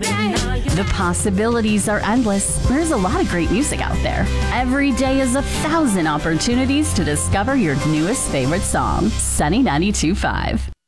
The possibilities are endless. There's a lot of great music out there. Every day is 1,000 opportunities to discover your newest favorite song. Sunny 92.5.